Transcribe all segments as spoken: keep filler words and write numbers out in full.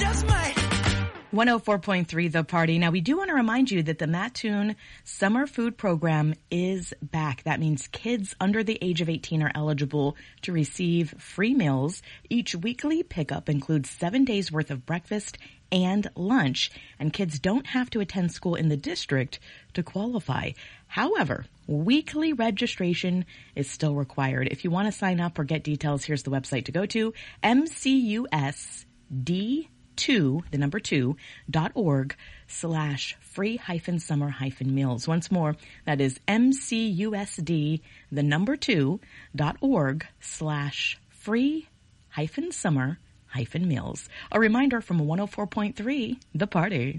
just might. one oh four point three The Party. Now, we do want to remind you that the Mattoon Summer Food Program is back. That means kids under the age of eighteen are eligible to receive free meals. Each weekly pickup includes seven days worth of breakfast and lunch, and kids don't have to attend school in the district to qualify. However, weekly registration is still required. If you want to sign up or get details, here's the website to go to, M C U S D two, the number two, dot org slash free hyphen summer hyphen meals. Once more, that is M C U S D, the number two, dot org slash free hyphen summer hyphen meals. A reminder from one oh four point three, The Party.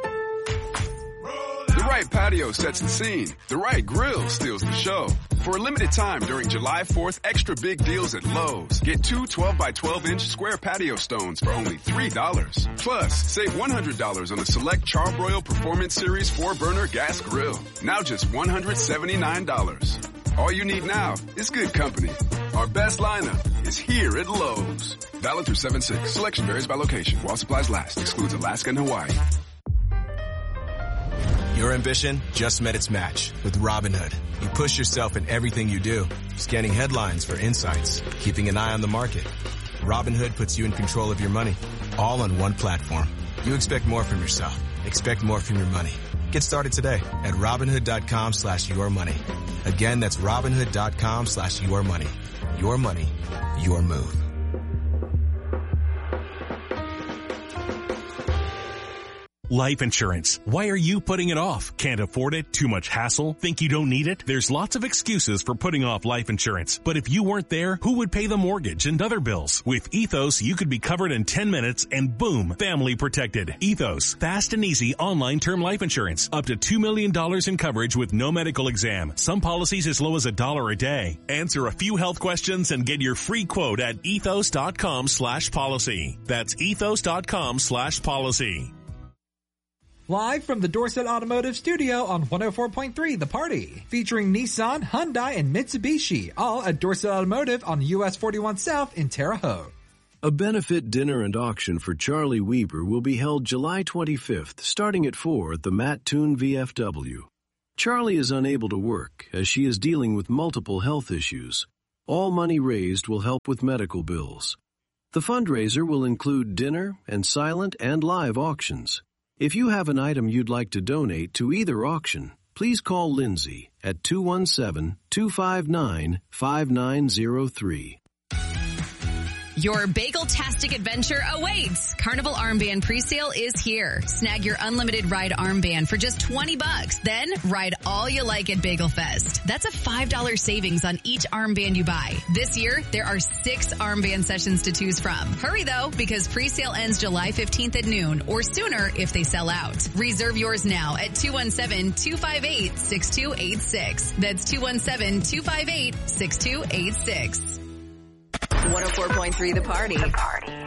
The right patio sets the scene. The right grill steals the show. For a limited time during July fourth, extra big deals at Lowe's. Get two twelve by twelve inch square patio stones for only three dollars. Plus, save one hundred dollars on a select Charbroil Performance Series four burner gas grill. Now just one hundred seventy-nine dollars. All you need now is good company. Our best lineup is here at Lowe's. Valid through seven six. Selection varies by location. While supplies last. Excludes Alaska and Hawaii. Your ambition just met its match with Robinhood. You push yourself in everything you do, scanning headlines for insights, keeping an eye on the market. Robinhood puts you in control of your money, all on one platform. You expect more from yourself. Expect more from your money. Get started today at Robinhood.com slash your money. Again, that's Robinhood.com slash your money. Your money, your move. Life insurance. Why are you putting it off? Can't afford it? Too much hassle? Think you don't need it? There's lots of excuses for putting off life insurance. But if you weren't there, who would pay the mortgage and other bills? With Ethos, you could be covered in ten minutes and boom, family protected. Ethos, fast and easy online term life insurance. Up to two million dollars in coverage with no medical exam. Some policies as low as a dollar a day. Answer a few health questions and get your free quote at ethos.com slash policy. That's ethos.com slash policy. Live from the Dorset Automotive Studio on one oh four point three The Party. Featuring Nissan, Hyundai, and Mitsubishi. All at Dorset Automotive on U S forty-one South in Terre Haute. A benefit dinner and auction for Charlie Weber will be held July twenty-fifth, starting at four at the Mattoon V F W. Charlie is unable to work as she is dealing with multiple health issues. All money raised will help with medical bills. The fundraiser will include dinner and silent and live auctions. If you have an item you'd like to donate to either auction, please call Lindsay at two one seven, two five nine, five nine zero three. Your bagel-tastic adventure awaits. Carnival Armband presale is here. Snag your unlimited ride armband for just twenty bucks. Then ride all you like at Bagel Fest. That's a five dollars savings on each armband you buy. This year, there are six armband sessions to choose from. Hurry though, because presale ends July fifteenth at noon or sooner if they sell out. Reserve yours now at two one seven, two five eight, six two eight six. That's two one seven, two five eight, six two eight six. one oh four point three The Party. The Party.